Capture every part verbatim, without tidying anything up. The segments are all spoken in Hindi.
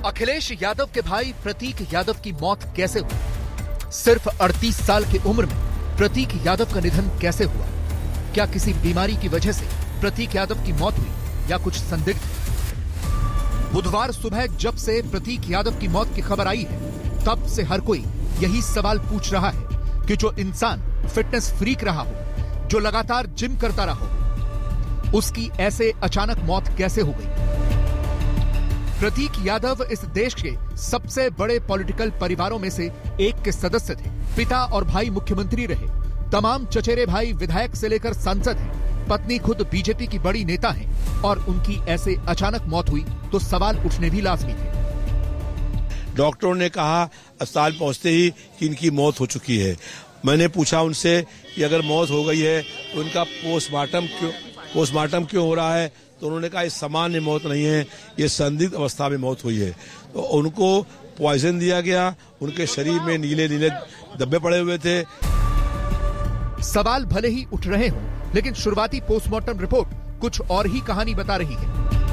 अखिलेश यादव के भाई प्रतीक यादव की मौत कैसे हुई? सिर्फ अड़तीस साल की उम्र में प्रतीक यादव का निधन कैसे हुआ? क्या किसी बीमारी की वजह से प्रतीक यादव की मौत हुई या कुछ संदिग्ध? बुधवार सुबह जब से प्रतीक यादव की मौत की खबर आई है, तब से हर कोई यही सवाल पूछ रहा है कि जो इंसान फिटनेस फ्रीक रहा हो, जो लगातार जिम करता रहा हो, उसकी ऐसे अचानक मौत कैसे हो गई? प्रतीक यादव इस देश के सबसे बड़े पॉलिटिकल परिवारों में से एक के सदस्य थे। पिता और भाई मुख्यमंत्री रहे, तमाम चचेरे भाई विधायक से लेकर सांसद हैं, पत्नी खुद बीजेपी की बड़ी नेता हैं और उनकी ऐसे अचानक मौत हुई तो सवाल उठने भी लाजमी थे। डॉक्टरों ने कहा अस्पताल पहुंचते ही कि इनकी मौत हो चुकी है। मैंने पूछा उनसे कि अगर मौत हो गई है तो उनका पोस्टमार्टम क्यों पोस्टमार्टम क्यों हो रहा है? तो उन्होंने कहा ये सामान्य मौत नहीं है, ये संदिग्ध अवस्था में मौत हुई है। तो उनको पॉइजन दिया गया, उनके शरीर में नीले नीले धब्बे पड़े हुए थे। सवाल भले ही उठ रहे हों, लेकिन शुरुआती पोस्टमार्टम रिपोर्ट कुछ और ही कहानी बता रही है।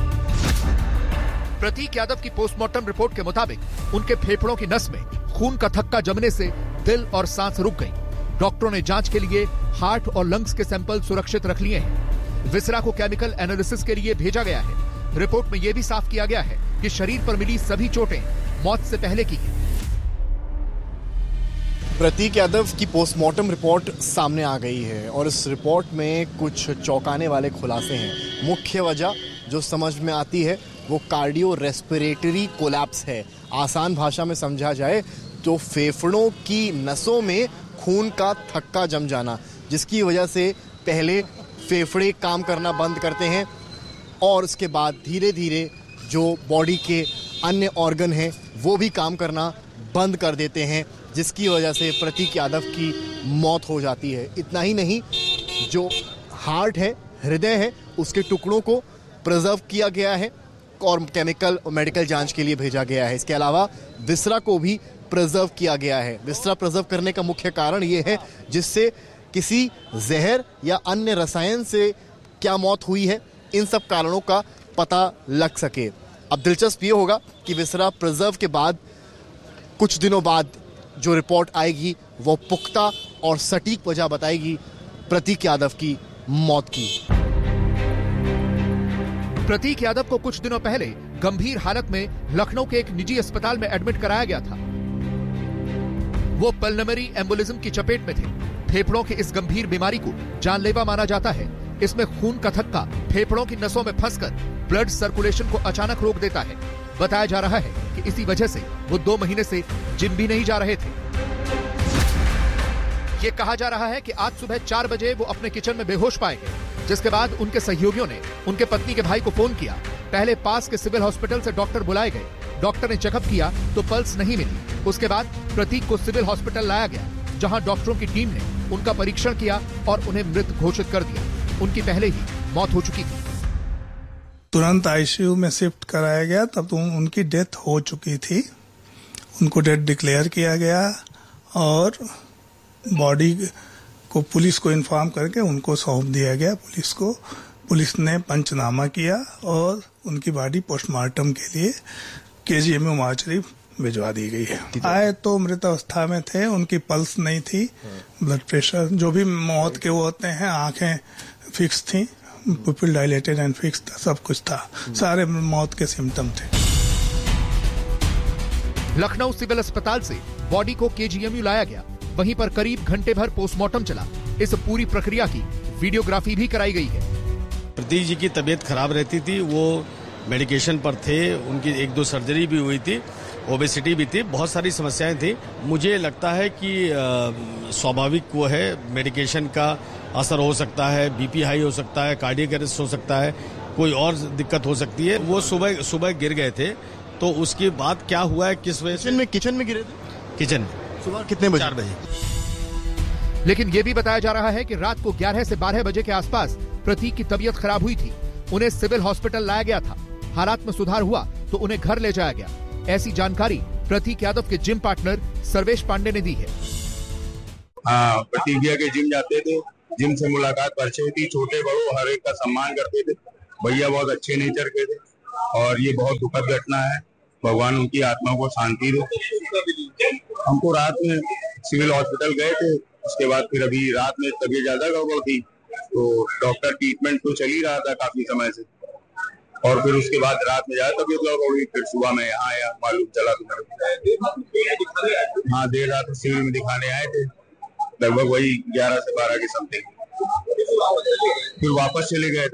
प्रतीक यादव की पोस्टमार्टम रिपोर्ट के मुताबिक उनके फेफड़ों की नस में खून का थक्का जमने से दिल और सांस रुक गई। डॉक्टरों ने जांच के लिए हार्ट और लंग्स के सैंपल सुरक्षित रख लिए हैं। विसरा को केमिकल एनालिसिस के लिए भेजा गया है। रिपोर्ट में यह भी साफ किया गया है कि शरीर पर मिली सभी चोटें मौत से पहले की हैं। प्रतीक यादव की पोस्टमार्टम रिपोर्ट सामने आ गई है और इस रिपोर्ट में कुछ चौंकाने वाले खुलासे हैं। मुख्य वजह जो समझ में आती है वो कार्डियो रेस्पिरेटरी कोलैप्स है। आसान भाषा में समझा जाए तो फेफड़ों की नसों में खून का थक्का जम जाना, जिसकी वजह से पहले फेफड़े काम करना बंद करते हैं और उसके बाद धीरे धीरे जो बॉडी के अन्य ऑर्गन हैं वो भी काम करना बंद कर देते हैं, जिसकी वजह से प्रतीक यादव की मौत हो जाती है। इतना ही नहीं, जो हार्ट है, हृदय है, उसके टुकड़ों को प्रिजर्व किया गया है और केमिकल और मेडिकल जांच के लिए भेजा गया है। इसके अलावा विसरा को भी प्रिजर्व किया गया है। विसरा प्रिजर्व करने का मुख्य कारण ये है जिससे किसी जहर या अन्य रसायन से क्या मौत हुई है, इन सब कारणों का पता लग सके। अब दिलचस्प ये होगा कि विसरा प्रिजर्व के बाद कुछ दिनों बाद जो रिपोर्ट आएगी वो पुख्ता और सटीक वजह बताएगी प्रतीक यादव की मौत की। प्रतीक यादव को कुछ दिनों पहले गंभीर हालत में लखनऊ के एक निजी अस्पताल में एडमिट कराया गया था। वो पल्मोनरी एम्बोलिज्म की चपेट में थे। फेफड़ों की इस गंभीर बीमारी को जानलेवा माना जाता है। इसमें खून का थक्का फेफड़ों की नसों में फंसकर ब्लड सर्कुलेशन को अचानक रोक देता है। बताया जा रहा है कि इसी वजह से वो दो महीने से जिम भी नहीं जा रहे थे। ये कहा जा रहा है कि आज सुबह चार बजे वो अपने किचन में बेहोश पाए गए, जिसके बाद उनके सहयोगियों ने उनके पत्नी के भाई को फोन किया। पहले पास के सिविल हॉस्पिटल से डॉक्टर बुलाए गए। डॉक्टर ने चेकअप किया तो पल्स नहीं मिली। उसके बाद प्रतीक को सिविल हॉस्पिटल लाया गया, जहां डॉक्टरों की टीम ने उनका परीक्षण किया और उन्हें मृत घोषित कर दिया। उनकी पहले ही मौत हो चुकी थी। तुरंत आईसीयू में शिफ्ट कराया गया, तब तो उनकी डेथ हो चुकी थी। उनको डेथ डिक्लेयर किया गया और बॉडी को पुलिस को इन्फॉर्म करके उनको सौंप दिया गया पुलिस को। पुलिस ने पंचनामा किया और उनकी बॉडी पोस्टमार्टम के लिए केजीएमयू मार्चरी भिजवा दी गई है। आए तो मृत अवस्था में थे, उनकी पल्स नहीं थी, ब्लड प्रेशर जो भी मौत के वो होते हैं, आंखें फिक्स थी, पुपिल डायलेटेड एंड फिक्स था, सब कुछ था, सारे मौत के सिम्टम थे। लखनऊ सिविल अस्पताल से बॉडी को केजीएमयू लाया गया। वहीं पर करीब घंटे भर पोस्टमार्टम चला। इस पूरी प्रक्रिया की वीडियोग्राफी भी कराई गई है। प्रतीक जी की तबीयत खराब रहती थी, वो मेडिकेशन पर थे, उनकी एक दो सर्जरी भी हुई थी, ओबेसिटी भी थी, बहुत सारी समस्याएं थी। मुझे लगता है कि स्वाभाविक वो है, मेडिकेशन का असर हो सकता है, बीपी हाई हो सकता है, कार्डियक अरेस्ट हो सकता है, कोई और दिक्कत हो सकती है। वो सुबह सुबह गिर गए थे, तो उसके बाद क्या हुआ है, किस वजह से किचन में किचन में गिरे थे? किचन में सुबह कितने बजे? चार बजे। लेकिन यह भी बताया जा रहा है कि रात को ग्यारह से बारह बजे के आसपास प्रतीक की तबीयत खराब हुई थी। उन्हें सिविल हॉस्पिटल लाया गया था। हालात में सुधार हुआ तो उन्हें घर ले जाया गया। ऐसी जानकारी प्रतीक यादव के जिम पार्टनर सर्वेश पांडे ने दी है। हाँ, प्रतीक भैया के जिम जाते थे, जिम से मुलाकात परिचय थी, छोटे बड़ों हर एक का सम्मान करते थे। भैया बहुत अच्छे नेचर के थे और ये बहुत दुखद घटना है। भगवान उनकी आत्मा को शांति दे। हमको रात में सिविल हॉस्पिटल गए थे, उसके बाद फिर अभी रात में तबीयत ज्यादा गड़बड़ थी, तो डॉक्टर ट्रीटमेंट तो चल ही रहा था काफी समय से, और फिर उसके बाद रात में ज्यादा तबीयत गड़बड़ हुई। फिर सुबह में यहाँ आया, मालूम चला तुम्हारे। हाँ, देर रात सिविल में दिखाने आए थे, लगभग वही ग्यारह से बारह के समथिंग, फिर वापस चले गए।